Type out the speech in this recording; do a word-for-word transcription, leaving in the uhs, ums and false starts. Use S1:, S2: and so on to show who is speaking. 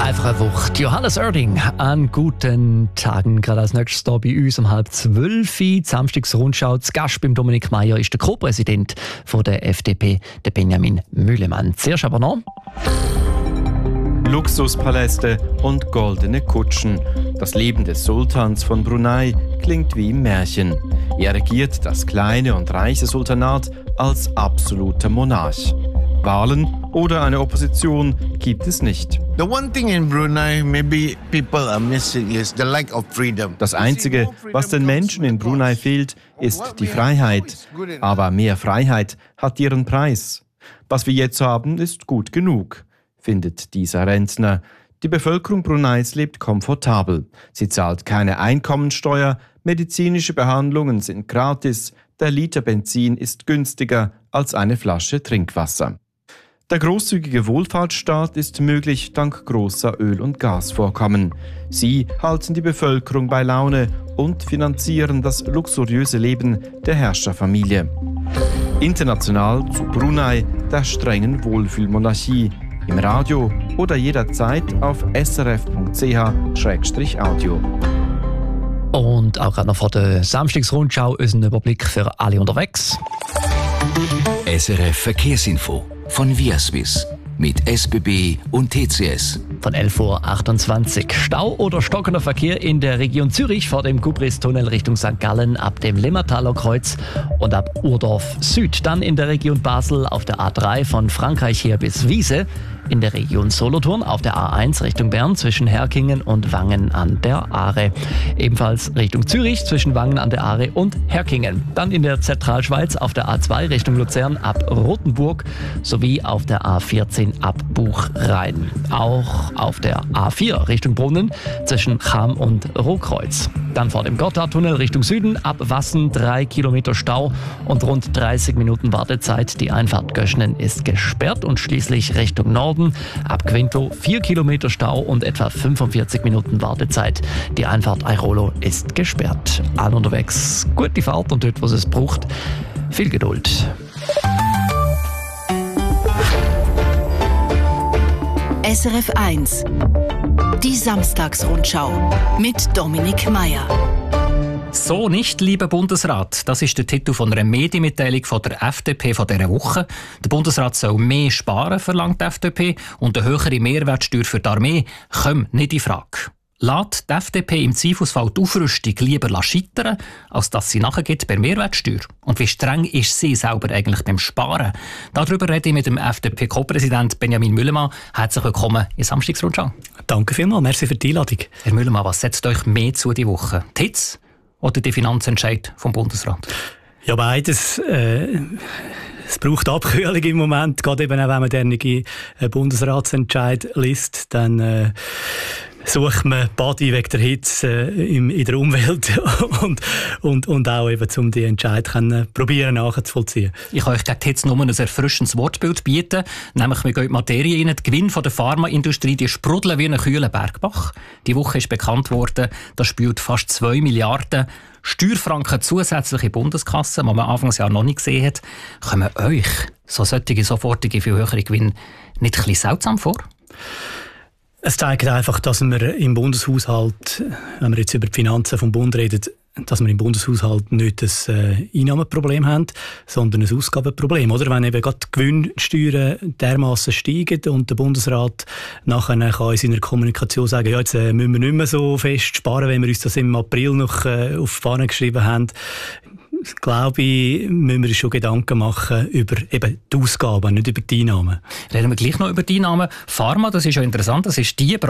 S1: Einfach eine Wucht. Johannes Oerding an guten Tagen. Gerade als nächstes hier bei uns um halb zwölf. Die Samstagsrundschau. Zu Gast beim Dominik Meier ist der Co-Präsident von der F D P, der Benjamin Müllemann. Zuerst aber noch
S2: Luxuspaläste und goldene Kutschen. Das Leben des Sultans von Brunei klingt wie im Märchen. Er regiert das kleine und reiche Sultanat als absoluter Monarch. Wahlen oder eine Opposition gibt es nicht.
S3: The one thing in Brunei maybe people are missing is the lack of freedom.
S2: Das Einzige, was den Menschen in Brunei fehlt, ist die Freiheit. Aber mehr Freiheit hat ihren Preis. Was wir jetzt haben, ist gut genug, findet dieser Rentner. Die Bevölkerung Bruneis lebt komfortabel. Sie zahlt keine Einkommensteuer, medizinische Behandlungen sind gratis, der Liter Benzin ist günstiger als eine Flasche Trinkwasser. Der großzügige Wohlfahrtsstaat ist möglich dank großer Öl- und Gasvorkommen. Sie halten die Bevölkerung bei Laune und finanzieren das luxuriöse Leben der Herrscherfamilie. International zu Brunei, der strengen Wohlfühlmonarchie. Im Radio oder jederzeit auf s r f punkt c h slash audio.
S1: und auch noch vor der Samstagsrundschau unseren Überblick für alle unterwegs.
S4: S R F Verkehrsinfo von Viaswiss mit S B B und T C S.
S1: Von elf Uhr achtundzwanzig. Stau oder stockender Verkehr in der Region Zürich vor dem Gubristunnel Richtung Sankt Gallen ab dem Limmertaler Kreuz und ab Urdorf Süd. Dann in der Region Basel auf der A drei von Frankreich her bis Wiese. In der Region Solothurn auf der A eins Richtung Bern zwischen Herkingen und Wangen an der Aare. Ebenfalls Richtung Zürich zwischen Wangen an der Aare und Herkingen. Dann in der Zentralschweiz auf der A zwei Richtung Luzern ab Rothenburg sowie auf der A vierzehn ab Buchrhein. Auch auf der A vier Richtung Brunnen zwischen Cham und Rohkreuz. Dann vor dem Gotthardtunnel Richtung Süden ab Wassen drei Kilometer Stau und rund dreißig Minuten Wartezeit. Die Einfahrt Göschnen ist gesperrt und schließlich Richtung Norden ab Quinto vier Kilometer Stau und etwa fünfundvierzig Minuten Wartezeit. Die Einfahrt Airolo ist gesperrt. Alle unterwegs, gute Fahrt und dort, was es braucht, viel Geduld.
S5: S R F eins. Die Samstagsrundschau mit Dominik Meier.
S6: So nicht, lieber Bundesrat. Das ist der Titel von einer Medienmitteilung von der F D P von dieser Woche. Der Bundesrat soll mehr sparen, verlangt die F D P, und eine höhere Mehrwertsteuer für die Armee kommt nicht in Frage. Lässt die F D P im Zweifelsfall die Aufrüstung lieber scheitern, als dass sie nachgeht bei Mehrwertsteuer? Und wie streng ist sie selber eigentlich beim Sparen? Darüber rede ich mit dem F D P-Co-Präsident Benjamin Müllemann. Herzlich willkommen in Samstagsrundschau.
S7: Danke vielmals, merci für die Einladung.
S6: Herr Müllemann, was setzt euch mehr zu die Woche? Die Hitze oder die Finanzentscheid vom Bundesrat?
S7: Ja, beides. Äh, es braucht Abkühlung im Moment, gerade eben auch, wenn man den Bundesratsentscheid liest, dann äh, sucht man Body wegen der Hitze äh, in, in der Umwelt und, und, und auch eben, um die Entscheid können, probieren nachzuvollziehen.
S6: Ich kann euch gegen die Hitze nur ein erfrischendes Wortbild bieten, nämlich wir gehen in die Materie rein. Die Gewinne der Pharmaindustrie, die sprudeln wie ein kühler Bergbach. Die Woche ist bekannt worden, das spült fast zwei Milliarden Steuerfranken zusätzlich in die Bundeskasse, was man Anfangsjahr noch nicht gesehen hat. Kommen euch so solche sofortige, viel höhere Gewinne nicht ein bisschen seltsam vor?
S7: Es zeigt einfach, dass wir im Bundeshaushalt, wenn wir jetzt über die Finanzen vom Bund reden, dass wir im Bundeshaushalt nicht ein äh, Einnahmenproblem haben, sondern ein Ausgabenproblem. Oder? Wenn eben gerade die Gewinnsteuern dermassen steigen und der Bundesrat nachher kann in seiner Kommunikation sagen, ja, jetzt äh, müssen wir nicht mehr so fest sparen, wenn wir uns das im April noch äh, auf die Fahne geschrieben haben, glaube ich, müssen wir uns schon Gedanken machen über eben die Ausgaben, nicht über die Einnahmen.
S6: Reden wir gleich noch über die Einnahmen. Pharma, das ist ja interessant, das ist die